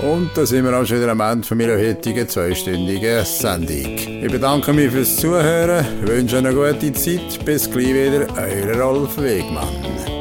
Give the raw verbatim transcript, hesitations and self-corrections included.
Und da sind wir auch schon wieder am Ende von meiner heutigen zweistündigen Sendung. Ich bedanke mich fürs Zuhören, wünsche eine gute Zeit, bis gleich wieder, euer Rolf Wegmann.